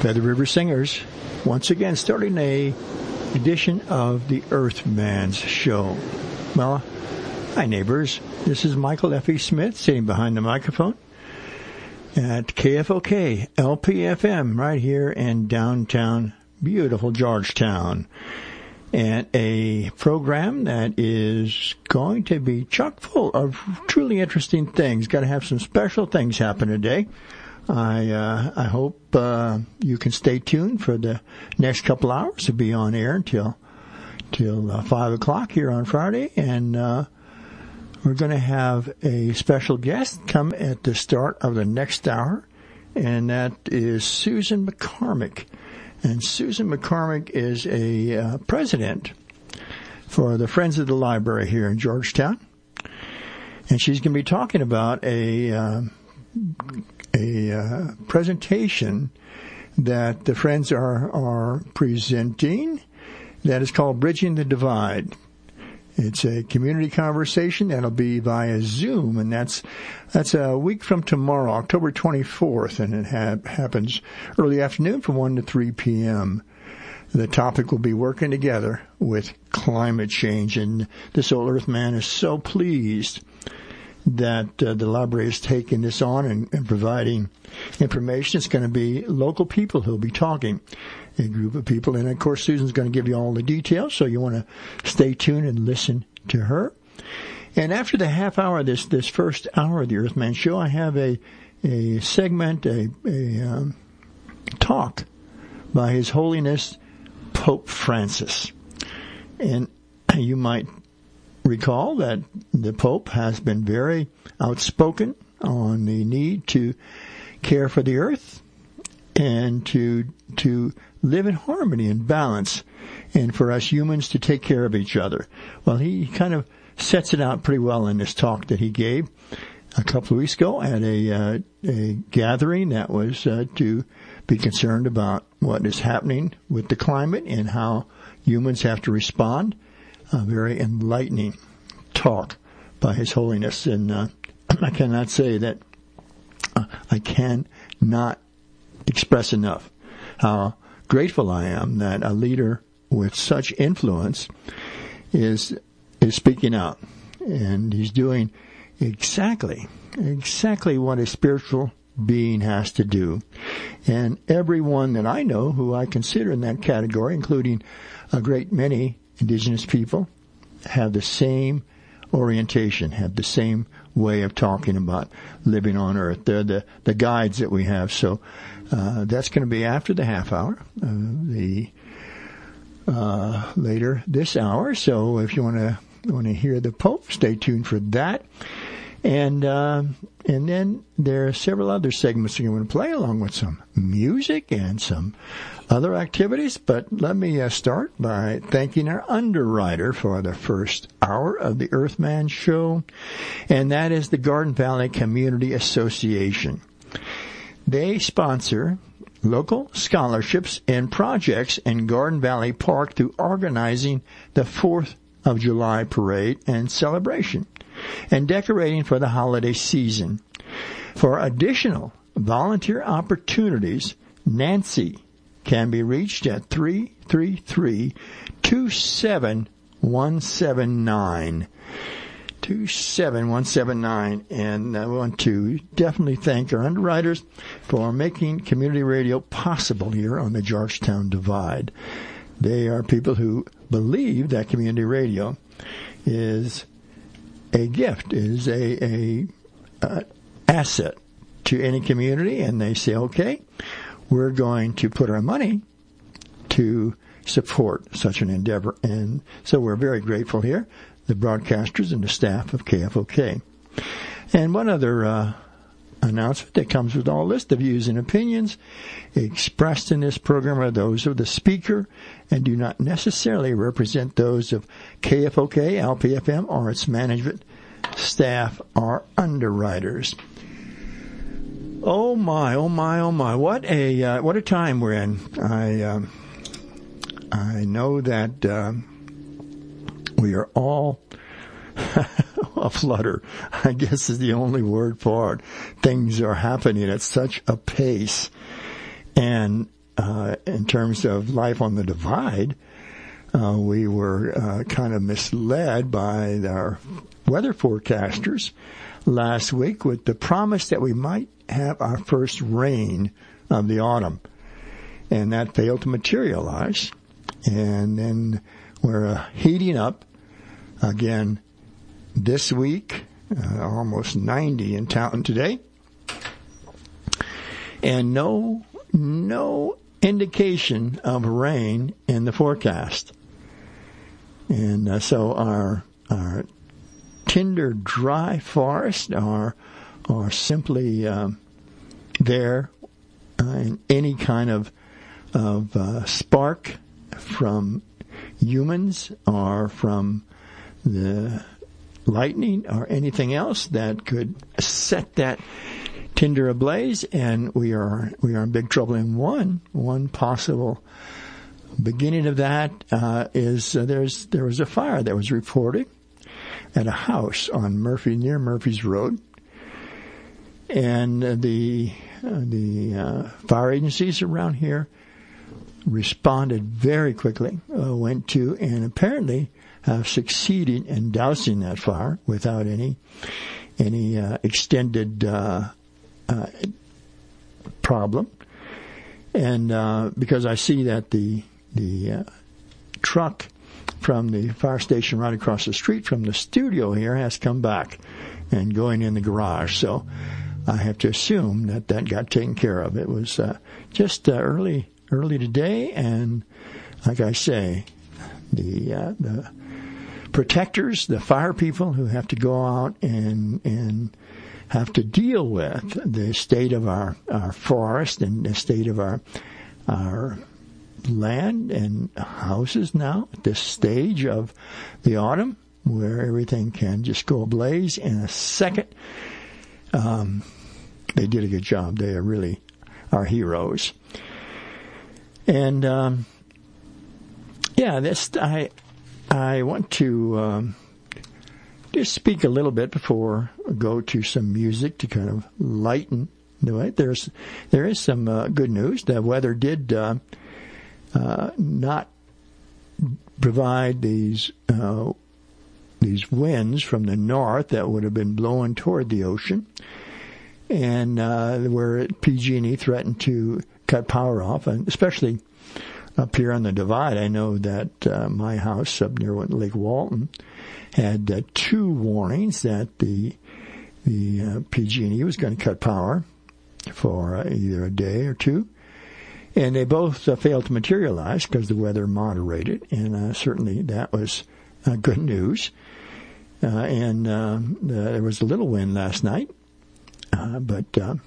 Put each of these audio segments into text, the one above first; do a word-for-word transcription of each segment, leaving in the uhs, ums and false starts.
Feather River Singers, once again starting a edition of the Earthman's Show. Well, hi neighbors, this is Michael F E. Smith sitting behind the microphone at K F O K L P F M right here in downtown beautiful Georgetown, and a program that is going to be chock full of truly interesting things. Got to have some special things happen today. I uh, I hope uh, you can stay tuned for the next couple hours to be on air until till uh, five o'clock here on Friday, and uh, we're going to have a special guest come at the start of the next hour, and that is Susan McCormick. And Susan McCormick is a uh, president for the Friends of the Library here in Georgetown, and she's going to be talking about a uh, a uh, presentation that the Friends are are presenting that is called Bridging the Divide. It's a community conversation that'll be via Zoom, and that's that's a week from tomorrow, October twenty-fourth, and it ha- happens early afternoon from one to three p.m. The topic will be working together with climate change, and this old Earthman is so pleased that uh, the library is taking this on and, and providing information. It's going to be local people who'll be talking, a group of people. And, of course, Susan's going to give you all the details, so you want to stay tuned and listen to her. And after the half hour, this this first hour of the Earthman Show, I have a a segment, a, a um, talk by His Holiness Pope Francis. And you might recall that the Pope has been very outspoken on the need to care for the earth and to to live in harmony and balance, and for us humans to take care of each other. Well, he kind of sets it out pretty well in this talk that he gave a couple of weeks ago at a uh, a gathering that was uh, to be concerned about what is happening with the climate and how humans have to respond. A very enlightening talk by His Holiness, and uh, I cannot say that uh, I cannot express enough how grateful I am that a leader with such influence is is speaking out, and he's doing exactly exactly what a spiritual being has to do. And everyone that I know who I consider in that category, including a great many indigenous people, have the same orientation, have the same way of talking about living on Earth. They're the, the guides that we have. So uh, that's going to be after the half hour, uh, the uh, later this hour. So if you want to want to hear the Pope, stay tuned for that. And uh, and then there are several other segments you're going to play, along with some music and some other activities. But let me uh, start by thanking our underwriter for the first hour of the Earthman Show, and that is the Garden Valley Community Association. They sponsor local scholarships and projects in Garden Valley Park through organizing the fourth of July parade and celebration, and decorating for the holiday season. For additional volunteer opportunities, Nancy can be reached at three three three, two seven one seven nine. two seven one seven nine. And I want to definitely thank our underwriters for making community radio possible here on the Georgetown Divide. They are people who believe that community radio is a gift, is a, a, a asset to any community, and they say, okay, we're going to put our money to support such an endeavor. And so we're very grateful here, the broadcasters and the staff of K F O K. And one other uh, announcement that comes with all this: the views and opinions expressed in this program are those of the speaker and do not necessarily represent those of K F O K, L P F M, or its management, staff, or underwriters. Oh my, oh my, oh my! What a uh, what a time we're in. I um, I know that uh, we are all aflutter, I guess is the only word for it. Things are happening at such a pace, and uh, in terms of life on the divide, uh, we were uh, kind of misled by our weather forecasters last week with the promise that we might have our first rain of the autumn. And that failed to materialize. And then we're uh, heating up again this week, uh, almost ninety in Taunton today. And no, no indication of rain in the forecast. And uh, so our, our tinder dry forests are, are simply um, there uh, in any kind of, of uh, spark from humans or from the lightning or anything else that could set that tinder ablaze, and we are we are in big trouble. And one one possible beginning of that uh, is uh, there's there was a fire that was reported at a house on Murphy near Murphy's Road, and uh, the uh, the uh, fire agencies around here responded very quickly, uh, went to and apparently have succeeded in dousing that fire without any any uh, extended uh, uh, problem. And uh, because I see that the the uh, truck from the fire station right across the street from the studio here has come back and going in the garage, so I have to assume that that got taken care of. It was uh, just uh, early early today, and like I say, the uh, the protectors, the fire people who have to go out and and have to deal with the state of our, our forest and the state of our our land and houses now at this stage of the autumn, where everything can just go ablaze in a second. Um, they did a good job. They are really our heroes. And um, yeah, this I I want to um, just speak a little bit before I go to some music to kind of lighten the way. There's there is some uh, good news. The weather did uh, uh, not provide these uh, these winds from the north that would have been blowing toward the ocean, and uh, where P G and E threatened to cut power off, and especially up here on the divide. I know that uh, my house up near Lake Walton had uh, two warnings that the the uh, P G and E was going to cut power for uh, either a day or two, and they both uh, failed to materialize because the weather moderated, and uh, certainly that was uh, good news. Uh, and uh, there was a little wind last night, uh, but uh,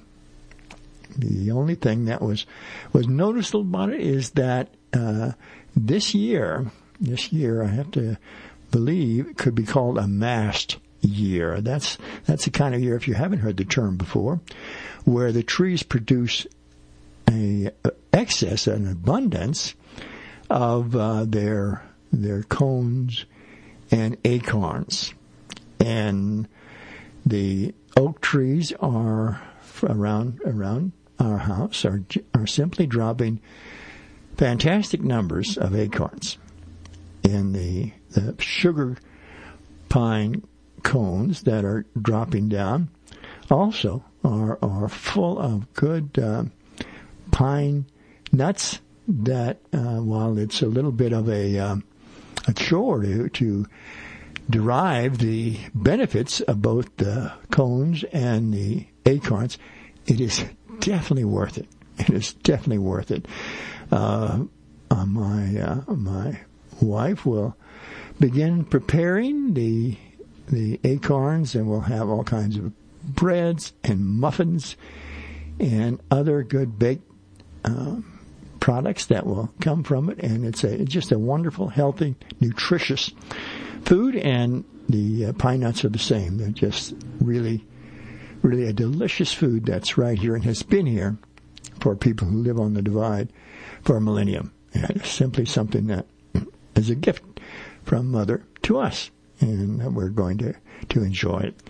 the only thing that was was noticeable about it is that uh, this year, this year, I have to believe, could be called a mast year. That's that's the kind of year, if you haven't heard the term before, where the trees produce a, a excess, an abundance of uh, their their cones and acorns, and the oak trees are around around our house are are simply dropping fantastic numbers of acorns. And the the sugar pine cones that are dropping down also are are full of good uh, pine nuts that, uh, while it's a little bit of a um, a chore to, to derive the benefits of both the cones and the acorns, it is definitely worth it. It is definitely worth it. Uh, uh, my uh, my wife will begin preparing the the acorns, and we'll have all kinds of breads and muffins and other good baked uh, products that will come from it. And it's a it's just a wonderful, healthy, nutritious food. And the uh, pine nuts are the same. They're just really, really a delicious food that's right here and has been here for people who live on the divide for a millennium. And it's simply something that is a gift from Mother to us, and we're going to, to enjoy it.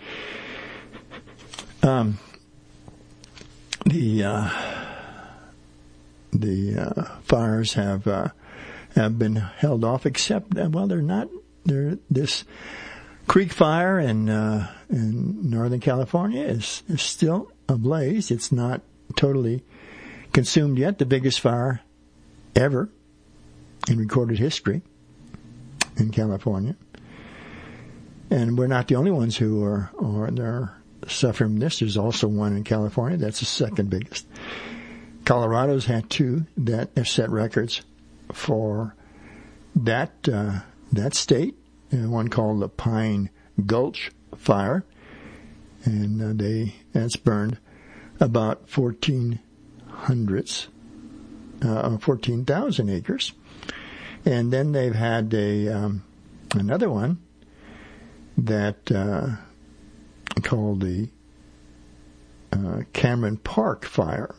Um, the uh, the uh, fires have uh, have been held off, except uh, well, they're not. They're this Creek Fire in uh, in Northern California is, is still ablaze. It's not totally consumed yet. The biggest fire ever in recorded history in California, and we're not the only ones who are are they're suffering from this. There's also one in California. That's the second biggest. Colorado's had two that have set records for that uh, that state. And one called the Pine Gulch Fire, and uh, they that's burned about fourteen hundreds, uh, fourteen thousand acres. And then they've had a um, another one that uh, called the uh, Cameron Park Fire.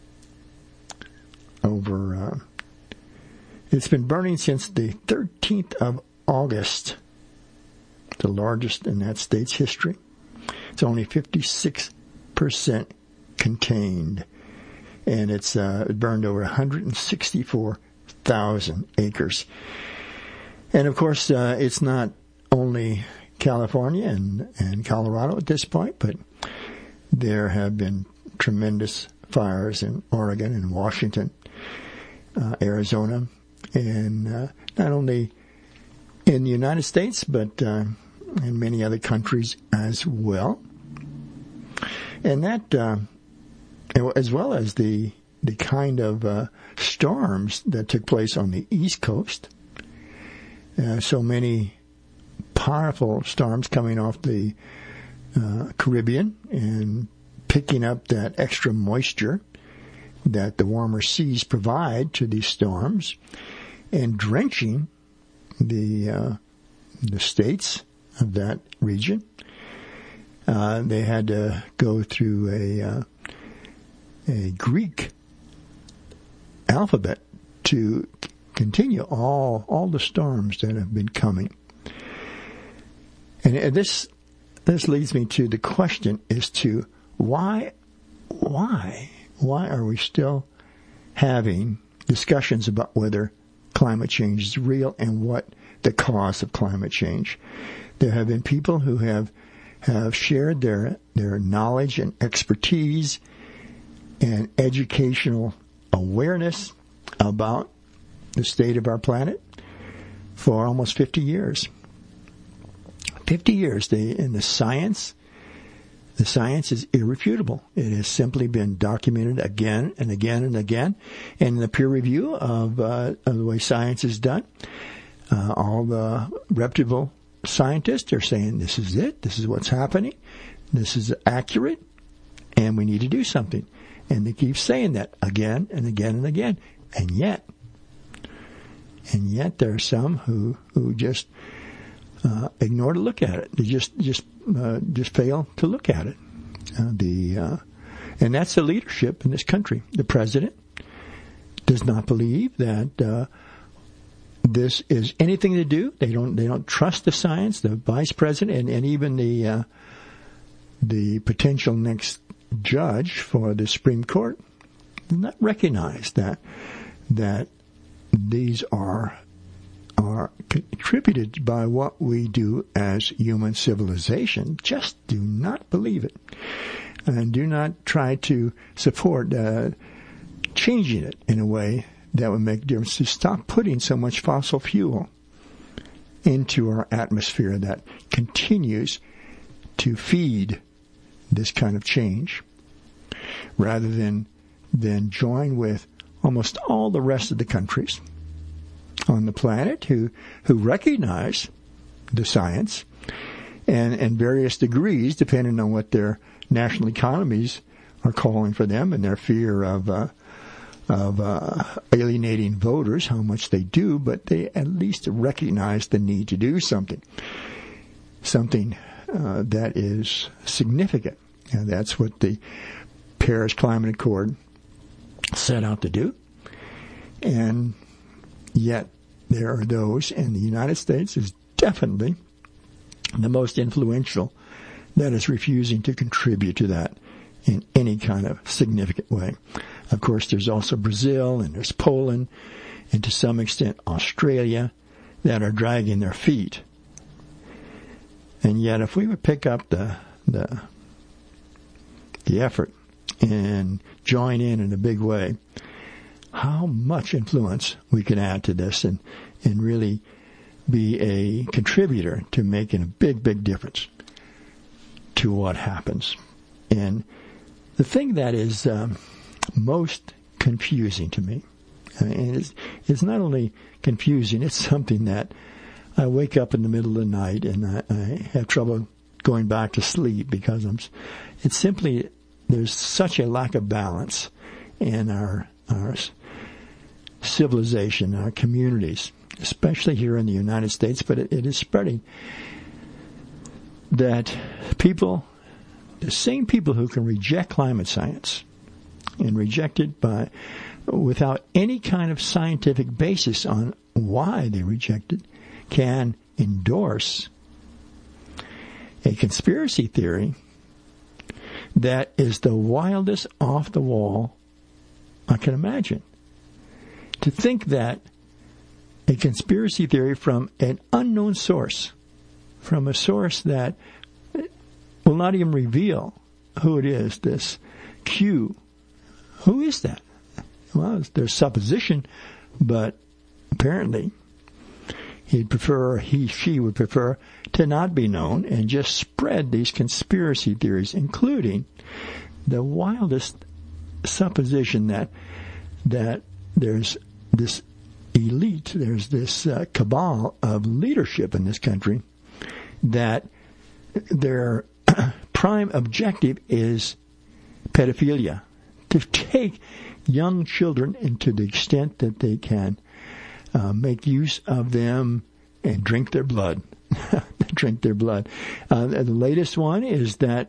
Over, uh, it's been burning since the thirteenth of August. The largest in that state's history. It's only fifty-six percent contained, and it's uh, it burned over one hundred sixty-four thousand acres. And of course, uh, it's not only California and, and Colorado at this point, but there have been tremendous fires in Oregon and Washington, uh, Arizona, and uh, not only in the United States, but uh, in many other countries as well. And that, uh, as well as the the kind of uh, storms that took place on the East Coast, uh, so many powerful storms coming off the uh, Caribbean and picking up that extra moisture that the warmer seas provide to these storms and drenching the uh, the states of that region. Uh, they had to go through a uh, a Greek alphabet to continue all all the storms that have been coming. And this this leads me to the question as to why why why are we still having discussions about whether climate change is real and what the cause of climate change. There have been people who have have shared their their knowledge and expertise and educational awareness about the state of our planet for almost fifty years. fifty years, they, in the science, the science is irrefutable. It has simply been documented again and again and again. And in the peer review of, uh, of the way science is done, uh, all the reputable scientists are saying this is it, this is what's happening, this is accurate, and we need to do something. And they keep saying that again and again and again. And yet, and yet there are some who, who just uh, ignore to look at it. They just just uh, just fail to look at it. Uh, the uh, and that's the leadership in this country. The president does not believe that uh, this is anything to do. They don't they don't trust the science. The vice president and, and even the uh, the potential next judge for the Supreme Court do not recognize that that these are are contributed by what we do as human civilization. Just do not believe it, and do not try to support uh, changing it in a way that would make a difference. To stop putting so much fossil fuel into our atmosphere that continues to feed this kind of change, rather than than join with almost all the rest of the countries on the planet who who recognize the science and in various degrees, depending on what their national economies are calling for them and their fear of uh, of uh, alienating voters, how much they do, but they at least recognize the need to do something, something uh, that is significant. And that's what the Paris Climate Accord set out to do. And yet there are those, and the United States is definitely the most influential, that is refusing to contribute to that in any kind of significant way. Of course, there's also Brazil and there's Poland and to some extent Australia that are dragging their feet. And yet, if we would pick up the the, the effort and join in in a big way, how much influence we can add to this and, and really be a contributor to making a big, big difference to what happens. And the thing that is um, most confusing to me, and it's, it's not only confusing, it's something that I wake up in the middle of the night and I, I have trouble going back to sleep because I'm. It's simply there's such a lack of balance in our our civilization, our communities, especially here in the United States, but it, it is spreading. That people, the same people who can reject climate science and reject it by without any kind of scientific basis on why they reject it, can endorse a conspiracy theory that is the wildest off the wall I can imagine. To think that a conspiracy theory from an unknown source, from a source that will not even reveal who it is, this Q, who is that? Well, there's supposition, but apparently he'd prefer, he, she would prefer to not be known and just spread these conspiracy theories, including the wildest supposition that that there's this elite, there's this uh, cabal of leadership in this country that their prime objective is pedophilia, to take young children and to the extent that they can uh, make use of them and drink their blood. drink their blood. Uh, the latest one is that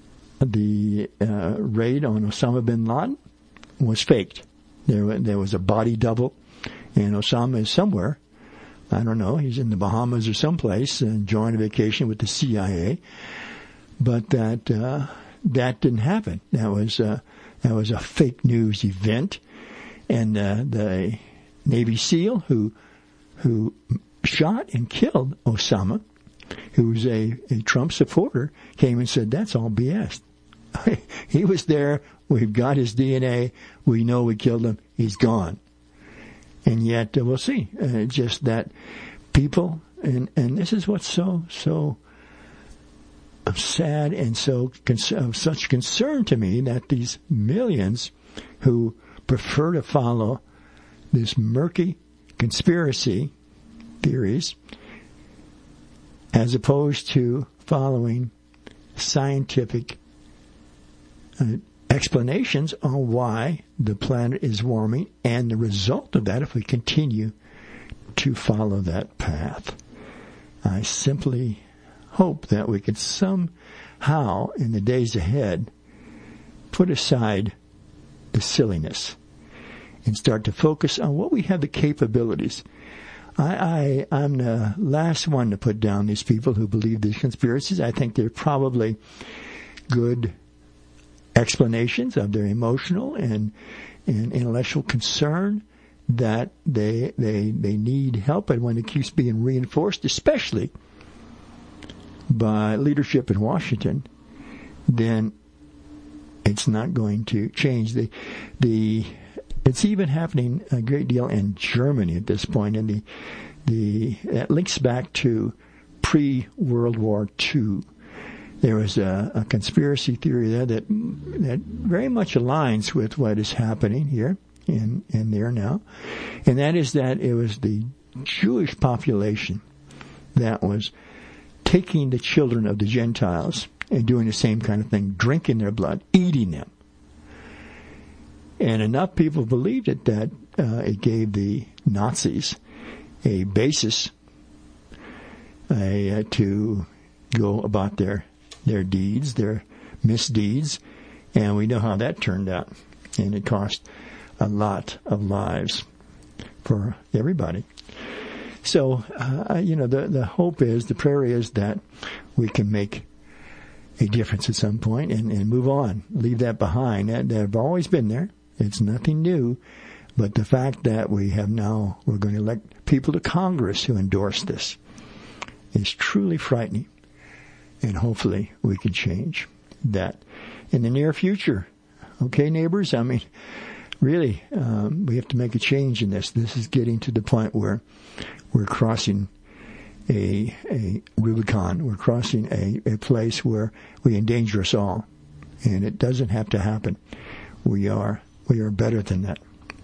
the uh, raid on Osama bin Laden was faked. There, there was a body double, and Osama is somewhere. I don't know. He's in the Bahamas or someplace enjoying a vacation with the C I A. But that uh, that didn't happen. That was uh, that was a fake news event, and uh, the Navy SEAL who who shot and killed Osama, who was a, a Trump supporter, came and said that's all B S. He was there. We've got his D N A. We know we killed him. He's gone. And yet, uh, we'll see. Uh, just that people, and, and this is what's so, so sad and so of such concern to me, that these millions who prefer to follow this murky conspiracy theories as opposed to following scientific uh, explanations on why the planet is warming and the result of that if we continue to follow that path. I simply hope that we could somehow in the days ahead put aside the silliness and start to focus on what we have the capabilities. I, I, I'm the last one to put down these people who believe these conspiracies. I think they're probably good explanations of their emotional and, and intellectual concern that they they they need help, and when it keeps being reinforced, especially by leadership in Washington, then it's not going to change. The the it's even happening a great deal in Germany at this point, and the the that links back to pre-World War Two. There was a, a conspiracy theory there that that very much aligns with what is happening here in, in there now. And that is that it was the Jewish population that was taking the children of the Gentiles and doing the same kind of thing, drinking their blood, eating them. And enough people believed it that uh, it gave the Nazis a basis uh, to go about their their deeds, their misdeeds, and we know how that turned out. And it cost a lot of lives for everybody. So, uh, you know, the, the hope is, the prayer is that we can make a difference at some point and, and move on, leave that behind. That, they've always been there. It's nothing new, but the fact that we have now, we're going to elect people to Congress who endorse this is truly frightening. And hopefully we can change that in the near future. Okay, neighbors? I mean, really, um, we have to make a change in this. This is getting to the point where we're crossing a a Rubicon. We're crossing a, a place where we endanger us all. And it doesn't have to happen. We are we are better than that.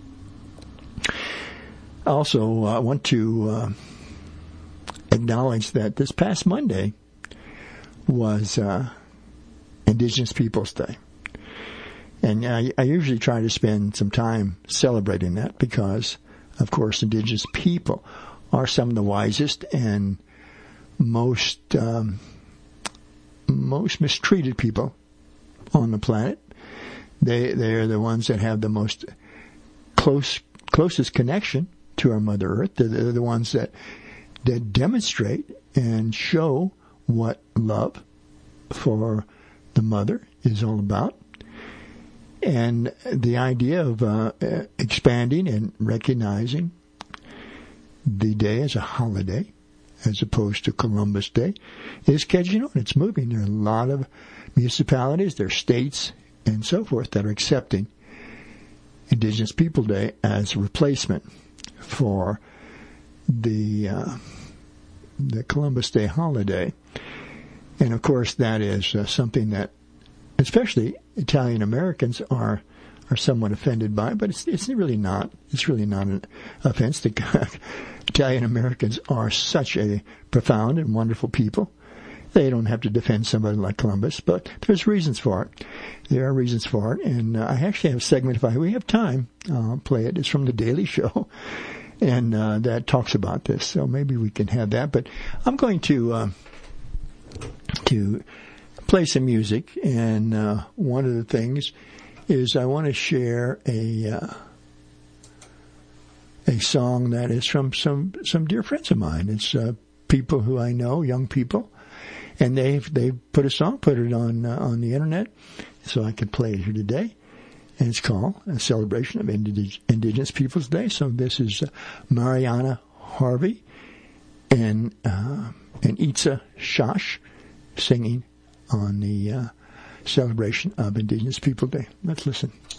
Also, I want to uh, acknowledge that this past Monday was uh, Indigenous Peoples Day. And I, I usually try to spend some time celebrating that because, of course, Indigenous people are some of the wisest and most um, most mistreated people on the planet. They they are the ones that have the most close closest connection to our Mother Earth. They're, they're the ones that that demonstrate and show what love for the mother is all about. And the idea of uh, expanding and recognizing the day as a holiday as opposed to Columbus Day is catching on. It's moving. There are a lot of municipalities, there are states, and so forth that are accepting Indigenous People Day as a replacement for the uh, the Columbus Day holiday. And, of course, that is uh, something that especially Italian Americans are are somewhat offended by, but it's it's really not. It's really not an offense. The Italian Americans are such a profound and wonderful people. They don't have to defend somebody like Columbus, but there's reasons for it. There are reasons for it, and uh, I actually have a segment, if I we have time, I'll play it. It's from The Daily Show, and uh, that talks about this, so maybe we can have that. But I'm going to uh, to play some music, and uh, one of the things is I want to share a uh, a song that is from some some dear friends of mine. It's uh, people who I know, young people, and they've they've put a song, put it on uh, on the internet, so I could play it here today. And it's called A Celebration of Indig- Indigenous Peoples Day. So this is uh, Mariana Harvey and uh, and Itza Shash singing on the uh, celebration of Indigenous People Day. Let's listen.